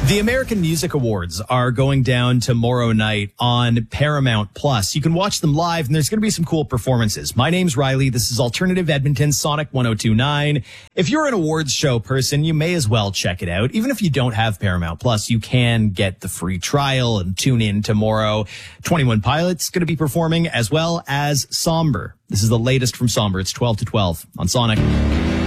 The American Music Awards are going down tomorrow night on Paramount Plus. You can watch them live, and there's going to be some cool performances. My name's Riley. This is Alternative Edmonton Sonic 102.9. If you're an awards show person, you may as well check it out. Even if you don't have Paramount Plus, you can get the free trial and tune in tomorrow. 21 Pilots going to be performing, as well as Somber. This is the latest from Somber. It's 12 to 12 on Sonic.